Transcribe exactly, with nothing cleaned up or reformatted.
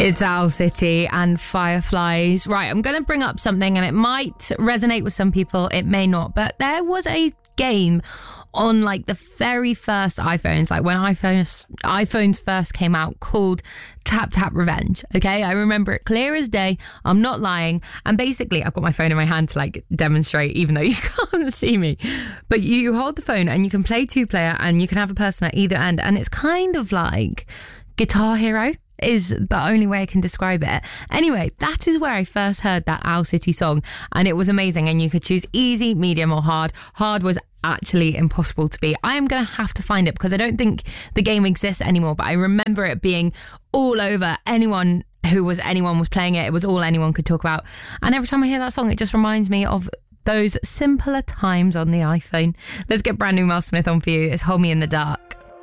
It's Owl City and Fireflies. Right, I'm going to bring up something and it might resonate with some people, it may not, but there was a game on like the very first iPhones, like when iPhones iPhones first came out, called Tap Tap Revenge. Okay, I remember it clear as day. I'm not lying. And basically, I've got my phone in my hand to like demonstrate, even though you can't see me. But you hold the phone and you can play two player, and you can have a person at either end, and it's kind of like Guitar Hero is the only way I can describe it. Anyway, that is where I first heard that Owl City song, and it was amazing. And you could choose easy, medium or hard. Hard was actually impossible to beat. I am going to have to find it because I don't think the game exists anymore, but I remember it being all over. Anyone who was anyone was playing it. It was all anyone could talk about. And every time I hear that song, it just reminds me of those simpler times on the iPhone. Let's get brand new Mel Smith on for you. It's Hold Me in the Dark.